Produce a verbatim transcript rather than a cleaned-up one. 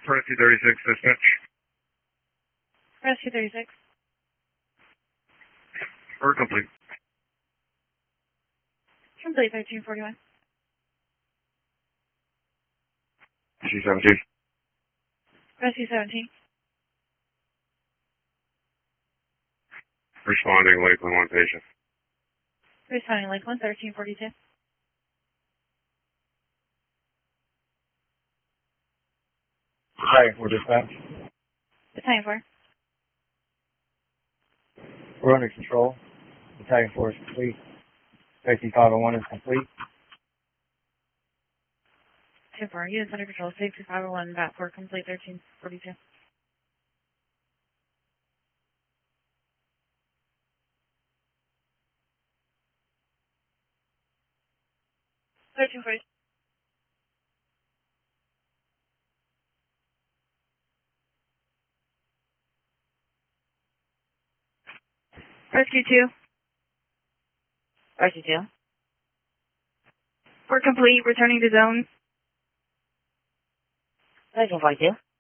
Rescue thirty-six, dispatch. Rescue thirty-six. We're complete. Complete thirteen forty-one. Rescue seventeen. Rescue seventeen. Responding, Lakeland one patient. Responding Lakeland thirteen forty-two. Hi, we're dispatch. Battalion four. We're under control. Battalion four is complete. Safety five oh one is complete. Battalion four, units under control. Safety five oh one, bat four, complete thirteen forty-two. thirteen forty. Rescue two. Rescue two. We're complete, returning to zone. thirteen forty-two.